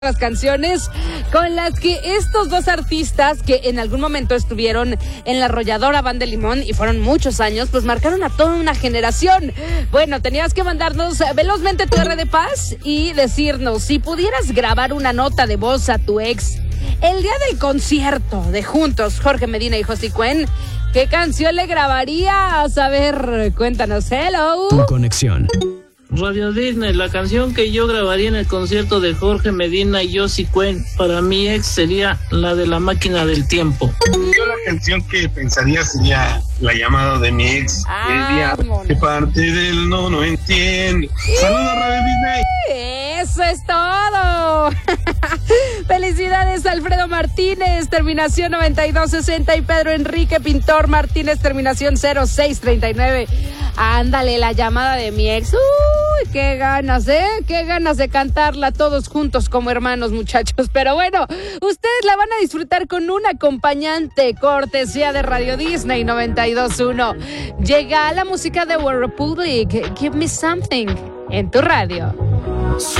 Las canciones con las que estos dos artistas que en algún momento estuvieron en la arrolladora Banda Limón y fueron muchos años, pues marcaron a toda una generación. Bueno, tenías que mandarnos velozmente tu R de Paz y decirnos si pudieras grabar una nota de voz a tu ex el día del concierto de juntos Jorge Medina y Josy Cuen, ¿qué canción le grabarías? A ver, cuéntanos. Hello. Tu conexión. Radio Disney, la canción que yo grabaría en el concierto de Jorge Medina y Josy Cuen para mi ex sería la de La Máquina del Tiempo. Yo la canción que pensaría sería La Llamada de mi ex. Diría, ¿qué parte del no entiende? ¡Saludos, Radio Disney! ¡Eso es todo! Felicidades a Alfredo Martínez, terminación 9260, y Pedro Enrique Pintor Martínez, terminación 0639. Ándale, La Llamada de mi ex. ¡Uy, qué ganas, qué ganas de cantarla todos juntos como hermanos, muchachos! Pero bueno, ustedes la van a disfrutar con un acompañante, cortesía de Radio Disney 92.1. Llega la música de One Republic, Give Me Something, en tu radio.